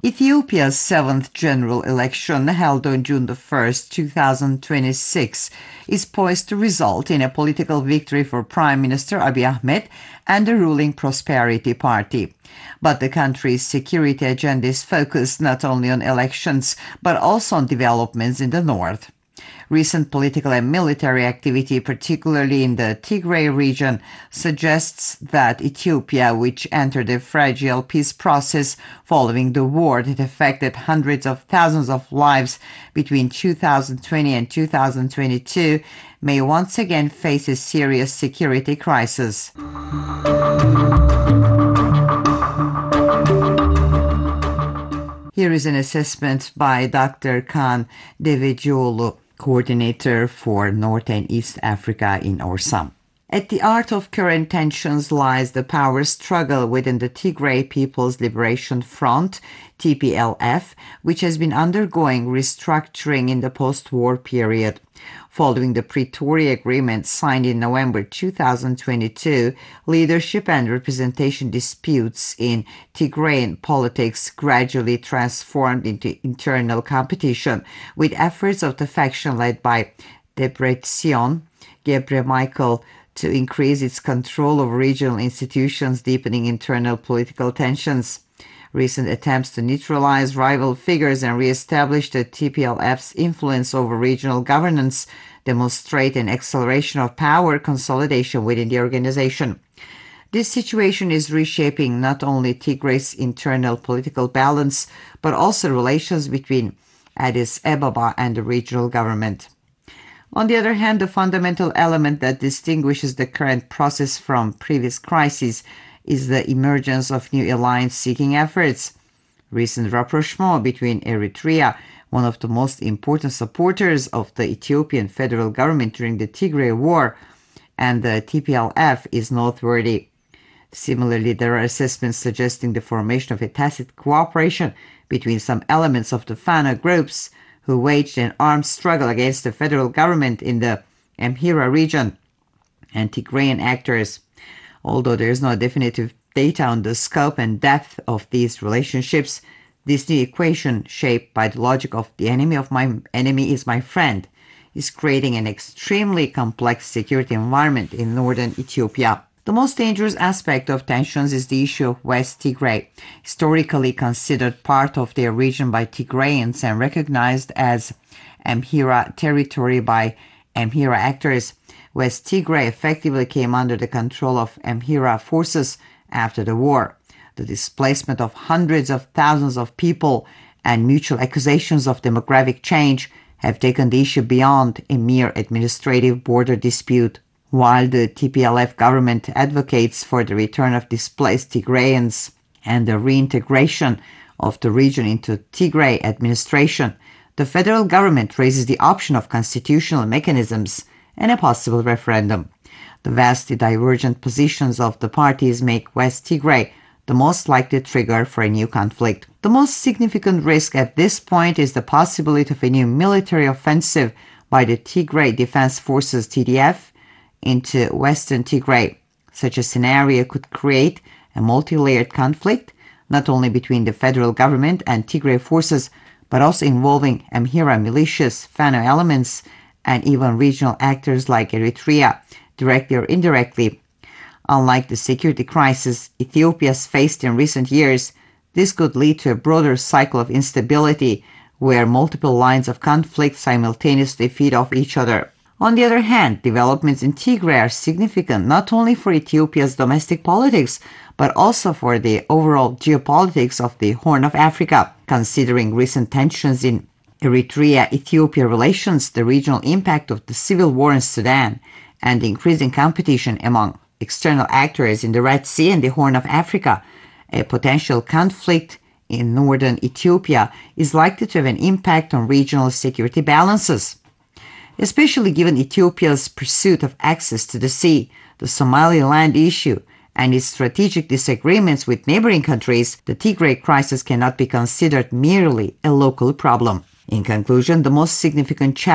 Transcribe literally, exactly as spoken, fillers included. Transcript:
Ethiopia's seventh general election, held on June the first, two thousand twenty-six, is poised to result in a political victory for Prime Minister Abiy Ahmed and the ruling Prosperity Party. But the country's security agenda is focused not only on elections, but also on developments in the north. Recent political and military activity, particularly in the Tigray region, suggests that Ethiopia, which entered a fragile peace process following the war that affected hundreds of thousands of lives between two thousand twenty and two thousand twenty-two, may once again face a serious security crisis. Here is an assessment by Doctor Kaan Devecioğlu, coordinator for North and East Africa in Orsam. At the heart of current tensions lies the power struggle within the Tigray People's Liberation Front, T P L F, which has been undergoing restructuring in the post-war period. Following the Pretoria Agreement signed in November two thousand twenty-two, leadership and representation disputes in Tigrayan politics gradually transformed into internal competition, with efforts of the faction led by Debretsion Gebremichael to increase its control over regional institutions, deepening internal political tensions. Recent attempts to neutralize rival figures and re-establish the T P L F's influence over regional governance demonstrate an acceleration of power consolidation within the organization. This situation is reshaping not only Tigray's internal political balance, but also relations between Addis Ababa and the regional government. On the other hand, the fundamental element that distinguishes the current process from previous crises is the emergence of new alliance-seeking efforts. Recent rapprochement between Eritrea, one of the most important supporters of the Ethiopian federal government during the Tigray War, and the T P L F is noteworthy. Similarly, there are assessments suggesting the formation of a tacit cooperation between some elements of the Fano groups who waged an armed struggle against the federal government in the Amhara region and Tigrayan actors. Although there is no definitive data on the scope and depth of these relationships, this new equation, shaped by the logic of the enemy of my enemy is my friend, is creating an extremely complex security environment in northern Ethiopia. The most dangerous aspect of tensions is the issue of West Tigray, historically considered part of their region by Tigrayans and recognized as Amhara territory by Amhara actors. West Tigray effectively came under the control of Amhara forces after the war. The displacement of hundreds of thousands of people and mutual accusations of demographic change have taken the issue beyond a mere administrative border dispute. While the T P L F government advocates for the return of displaced Tigrayans and the reintegration of the region into Tigray administration, the federal government raises the option of constitutional mechanisms and a possible referendum. The vastly divergent positions of the parties make West Tigray the most likely trigger for a new conflict. The most significant risk at this point is the possibility of a new military offensive by the Tigray Defense Forces T D F into western Tigray. Such a scenario could create a multi-layered conflict, not only between the federal government and Tigray forces, but also involving Amhara militias, Fano elements, and even regional actors like Eritrea, directly or indirectly. Unlike the security crisis Ethiopia has faced in recent years, this could lead to a broader cycle of instability where multiple lines of conflict simultaneously feed off each other. On the other hand, developments in Tigray are significant not only for Ethiopia's domestic politics, but also for the overall geopolitics of the Horn of Africa. Considering recent tensions in Eritrea-Ethiopia relations, the regional impact of the civil war in Sudan, and the increasing competition among external actors in the Red Sea and the Horn of Africa, a potential conflict in northern Ethiopia is likely to have an impact on regional security balances. Especially given Ethiopia's pursuit of access to the sea, the Somaliland issue, and its strategic disagreements with neighboring countries, the Tigray crisis cannot be considered merely a local problem. In conclusion, the most significant challenge